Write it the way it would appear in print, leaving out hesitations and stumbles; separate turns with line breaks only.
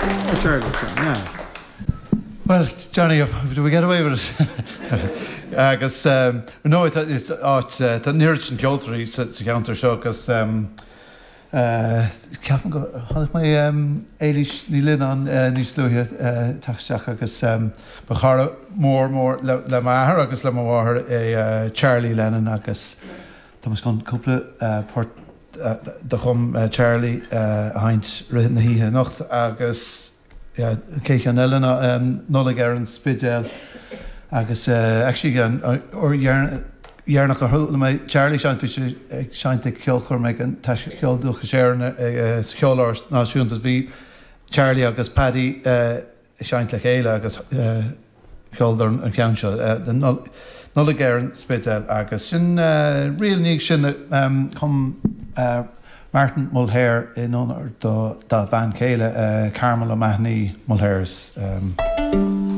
Oh, Charlie, yeah.
Well, Johnny, do we get away with it? Agus no, it's nearest an ceoltarí sa counter seo, agus ceapan go hála mai éilis ní linn an níos luithe taisteach agus ba chara mór le maithir agus le mhathir é Charlie Lennon agus tá mas gan cúpla de chum Charlie a haint rith na híthe nocht agus céiche an eile nola gar an spidéal agus actually gan dhearnach a thula mai Charlie seinte ceolchur meid an ceolúcha séarna ceoláir náisiúnta bhí Charlie agus Paddy seint le chéile agus ceoldar an ceann seo nola gar an spidéal agus sin rial níag sin chum Martin Mulhare in honor da Van Céile Carmel O'Mahony Mulhares